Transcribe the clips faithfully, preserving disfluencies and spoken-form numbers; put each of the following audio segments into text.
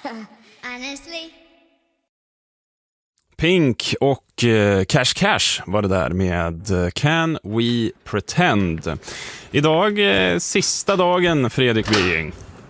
Honestly. Pink och eh, Cash Cash var det där med eh, Can We Pretend. Idag eh, sista dagen, Fredrik Birging.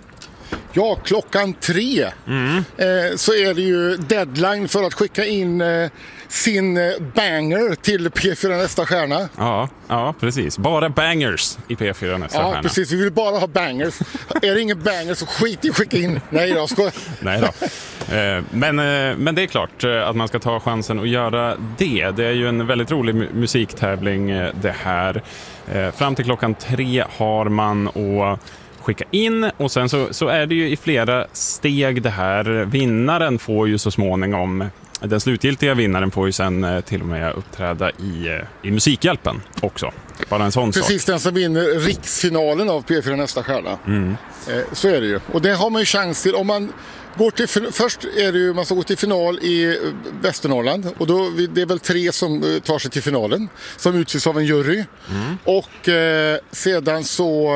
Ja, klockan tre mm. eh, så är det ju deadline för att skicka in eh, sin eh, banger till P fyra Nästa Stjärna. Ja, ja, precis. Bara bangers i P fyra Nästa ja, Stjärna. Ja, precis. Vi vill bara ha bangers. Är det ingen bangers så skit i skicka in. Nej då, ska... Nej då. Eh, men, eh, men det är klart eh, att man ska ta chansen att göra det. Det är ju en väldigt rolig mu- musiktävling eh, det här. Eh, fram till klockan tre har man att skicka in och sen så, så är det ju i flera steg det här. Vinnaren får ju så småningom, den slutgiltiga vinnaren får ju sen eh, till och med uppträda i, eh, i Musikhjälpen också. Bara en sån Precis, sak. den som vinner riksfinalen av P fyra Nästa Stjärna. Mm. Eh, så är det ju. Och det har man ju chans till om man går till, först är det ju, man ska gå till final i Västernorrland och då, det är väl tre som tar sig till finalen som utses av en jury. Mm. Och eh, sedan så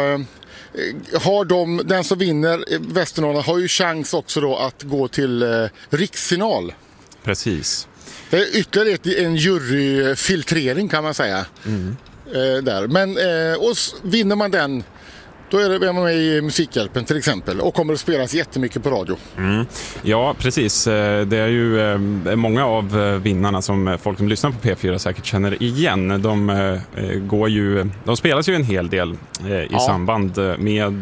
eh, har de, den som vinner Västernorrland har ju chans också då att gå till eh, riksfinal. Precis. Det är ytterligare ett, en juryfiltrering kan man säga. Mm. Eh, där. Men eh, och vinner man den, då är det man med i Musikhjälpen till exempel och kommer att spelas jättemycket på radio. Mm. Ja, precis. Det är ju många av vinnarna som folk som lyssnar på P fyra säkert känner igen. De, går ju, de spelas ju en hel del i ja. samband med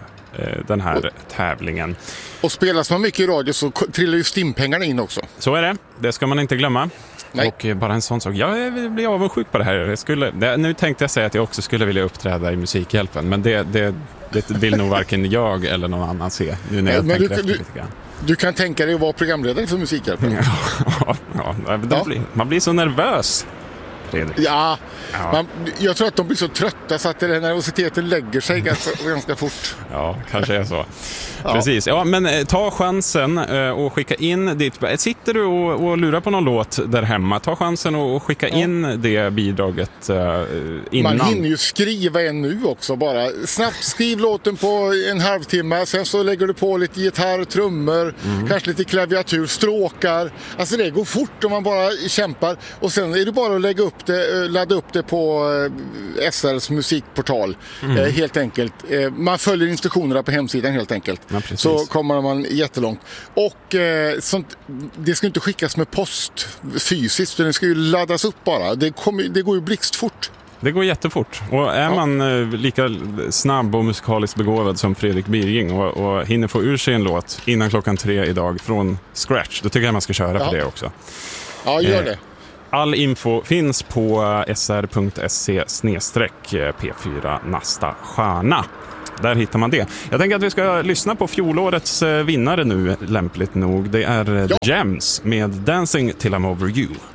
den här tävlingen. Och spelas man mycket i radio så trillar ju stimpengarna in också. Så är det. Det ska man inte glömma. Nej. Och bara en sån sak. Jag blir avundsjuk på det här. Jag skulle, det, nu tänkte jag säga att jag också skulle vilja uppträda i Musikhjälpen. Men det, det, det vill nog varken jag eller någon annan se. Nu när jag men tänker du, efter du, lite grann. Du kan tänka dig att vara programledare för Musikhjälpen. Ja, ja, ja, ja. Blir, man blir så nervös. Ja, ja. Man, jag tror att de blir så trötta så att den nervositeten lägger sig ganska, ganska fort. Ja, kanske är så. Ja. Precis. Ja, men ta chansen och skicka in ditt... Sitter du och, och lurar på någon låt där hemma, ta chansen och skicka ja. in det bidraget innan. Man hinner ju skriva en nu också bara. Snabbt skriv låten på en halvtimme, sen så lägger du på lite gitarr, trummor, mm. kanske lite klaviatur, stråkar. Alltså det går fort om man bara kämpar. Och sen är det bara att lägga upp det, ladda upp det på S R:s musikportal. Mm. Eh, helt enkelt. Eh, man följer instruktionerna på hemsidan helt enkelt. Ja, så kommer man jättelångt. Och eh, sånt, det ska inte skickas med post fysiskt, för det ska ju laddas upp bara. Det, kommer, det går ju blixtfort. Det går jättefort. Och är ja. man eh, lika snabb och musikaliskt begåvad som Fredrik Birging och, och hinner få ur sig en låt innan klockan tre idag från scratch, då tycker jag man ska köra ja. på det också. Ja, gör det. All info finns på s r punkt se slash p fyra Nästa Stjärna. Där hittar man det. Jag tänker att vi ska lyssna på fjolårets vinnare nu, lämpligt nog. Det är ja. The Gems med Dancing Till I'm Over You.